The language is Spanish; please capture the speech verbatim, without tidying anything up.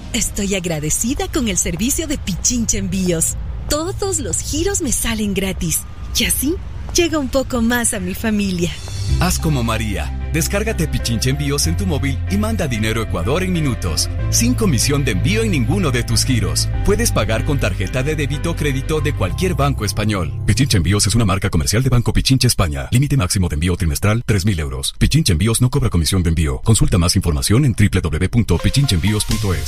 Estoy agradecida con el servicio de Pichincha Envíos. Todos los giros me salen gratis. Y así, llega un poco más a mi familia. Haz como María. Descárgate Pichincha Envíos en tu móvil y manda dinero a Ecuador en minutos. Sin comisión de envío en ninguno de tus giros. Puedes pagar con tarjeta de débito o crédito de cualquier banco español. Pichincha Envíos es una marca comercial de Banco Pichincha España. Límite máximo de envío trimestral tres mil euros. Pichincha Envíos no cobra comisión de envío. Consulta más información en doble u doble u doble u punto pichincha envíos punto es.